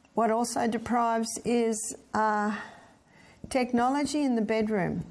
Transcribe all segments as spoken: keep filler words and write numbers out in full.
What also deprives is uh, technology in the bedroom.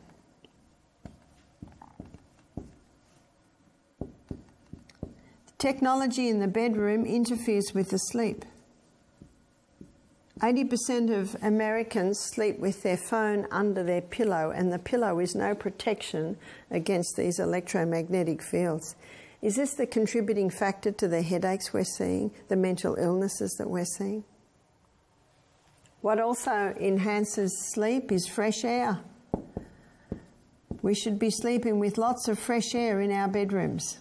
Technology in the bedroom interferes with the sleep. eighty percent of Americans sleep with their phone under their pillow, and the pillow is no protection against these electromagnetic fields. Is this the contributing factor to the headaches we're seeing, the mental illnesses that we're seeing? What also enhances sleep is fresh air. We should be sleeping with lots of fresh air in our bedrooms.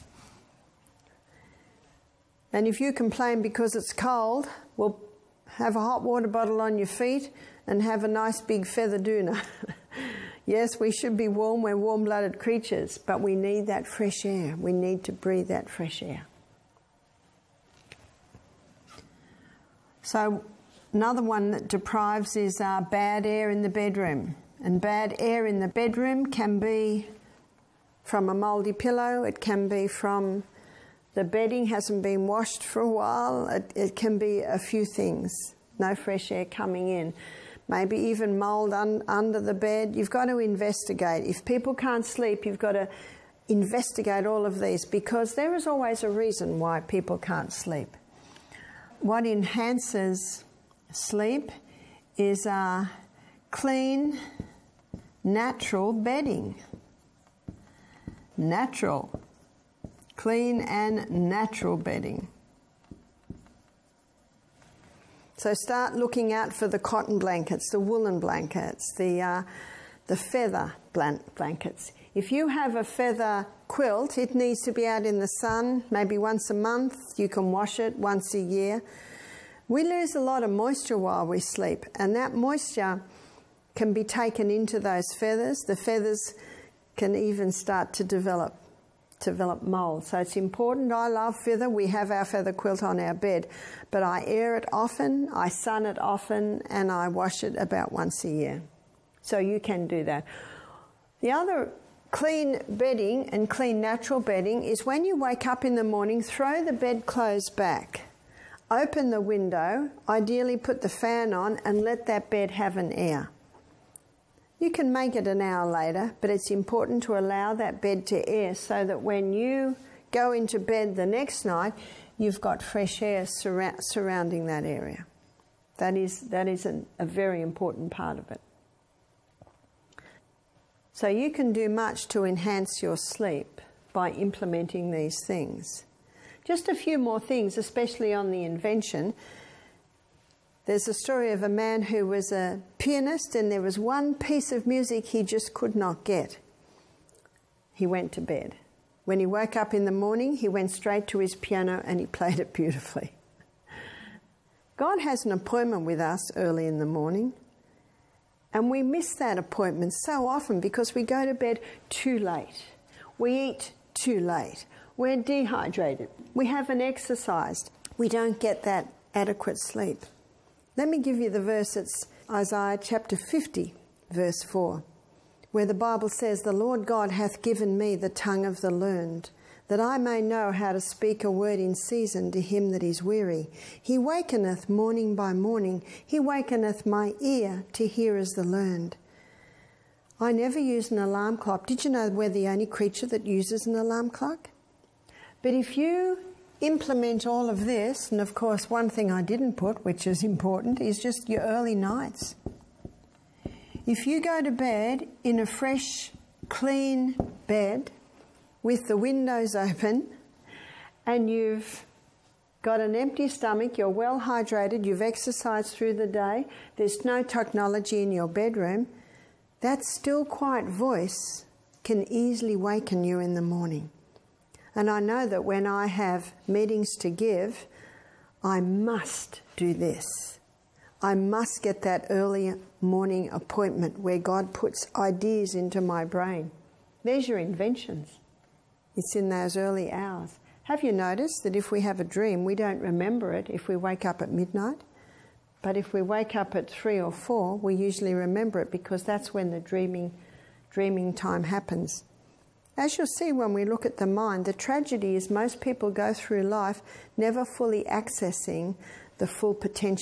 And if you complain because it's cold, well, have a hot water bottle on your feet and have a nice big feather doona. Yes, we should be warm. We're warm-blooded creatures, but we need that fresh air. We need to breathe that fresh air. So another one that deprives is uh, bad air in the bedroom. And bad air in the bedroom can be from a mouldy pillow. It can be from the bedding hasn't been washed for a while. It, it can be a few things. No fresh air coming in. Maybe even mould un, under the bed. You've got to investigate. If people can't sleep, you've got to investigate all of these, because there is always a reason why people can't sleep. What enhances sleep is uh, clean, natural bedding. Natural. Clean and natural bedding. So start looking out for the cotton blankets, the woolen blankets, the, uh, the feather blankets. If you have a feather quilt, it needs to be out in the sun maybe once a month. You can wash it once a year. We lose a lot of moisture while we sleep, and that moisture can be taken into those feathers. The feathers can even start to develop develop mould. So it's important. I love feather. We have our feather quilt on our bed, but I air it often, I sun it often, and I wash it about once a year. So you can do that. The other clean bedding and clean natural bedding is when you wake up in the morning, throw the bedclothes back, open the window, ideally put the fan on, and let that bed have an air. You can make it an hour later, but it's important to allow that bed to air so that when you go into bed the next night, you've got fresh air surra- surrounding that area. That is, that is an, a very important part of it. So you can do much to enhance your sleep by implementing these things. Just a few more things, especially on the invention. There's a story of a man who was a pianist, and there was one piece of music he just could not get. He went to bed. When he woke up in the morning, he went straight to his piano and he played it beautifully. God has an appointment with us early in the morning, and we miss that appointment so often because we go to bed too late. We eat too late. We're dehydrated. We haven't exercised. We don't get that adequate sleep. Let me give you the verse. It's Isaiah chapter fifty, verse four, where the Bible says, "The Lord God hath given me the tongue of the learned, that I may know how to speak a word in season to him that is weary. He wakeneth morning by morning. He wakeneth my ear to hear as the learned." I never use an alarm clock. Did you know we're the only creature that uses an alarm clock? But if you implement all of this, and of course one thing I didn't put, which is important, is just your early nights. If you go to bed in a fresh, clean bed with the windows open, and you've got an empty stomach, you're well hydrated, you've exercised through the day, there's no technology in your bedroom, that still quiet voice can easily waken you in the morning. And I know that when I have meetings to give, I must do this. I must get that early morning appointment where God puts ideas into my brain. There's your inventions. It's in those early hours. Have you noticed that if we have a dream, we don't remember it if we wake up at midnight? But if we wake up at three or four, we usually remember it because that's when the dreaming, dreaming time happens. As you'll see when we look at the mind, the tragedy is most people go through life never fully accessing the full potential